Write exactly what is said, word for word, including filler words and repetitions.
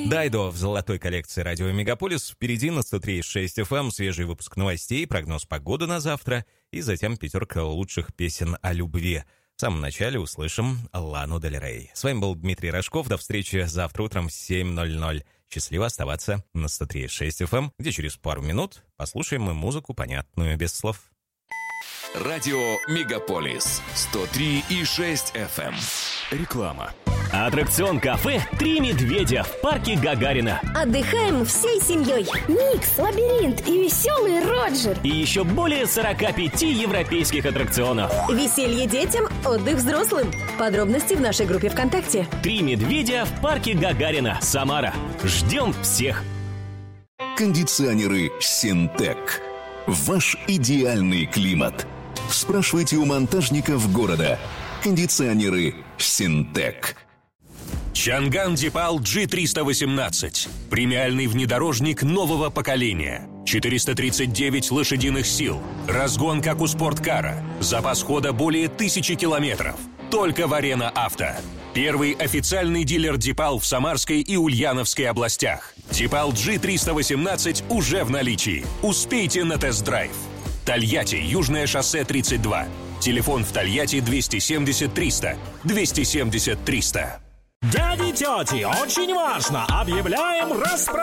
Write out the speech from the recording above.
Дайдо в золотой коллекции радио Мегаполис. Впереди на сто три и шесть эф эм свежий выпуск новостей, прогноз погоды на завтра и затем пятерка лучших песен о любви. В самом начале услышим Лану Дель Рей. С вами был Дмитрий Рожков. До встречи завтра утром в семь ноль ноль. Счастливо оставаться на сто три и шесть эф эм, где через пару минут послушаем мы музыку, понятную без слов. Радио Мегаполис сто три и шесть эф эм. Реклама. Аттракцион кафе «Три медведя» в парке Гагарина. Отдыхаем всей семьей. Микс, лабиринт и веселый Роджер. И еще более сорока пяти европейских аттракционов. Веселье детям, отдых взрослым. Подробности в нашей группе ВКонтакте. «Три медведя» в парке Гагарина, Самара. Ждем всех. Кондиционеры «Синтек». Ваш идеальный климат. Спрашивайте у монтажников города. Кондиционеры «Синтек». Чанган Дипал джи триста восемнадцать. Премиальный внедорожник нового поколения. четыреста тридцать девять лошадиных сил. Разгон, как у спорткара. Запас хода более тысячи километров. Только в Арена Авто. Первый официальный дилер Дипал в Самарской и Ульяновской областях. Дипал джи триста восемнадцать уже в наличии. Успейте на тест-драйв. Тольятти, Южное шоссе тридцать два. Телефон в Тольятти двести семьдесят триста. двести семьдесят триста. Дяди, тети, очень важно! Объявляем распродажу!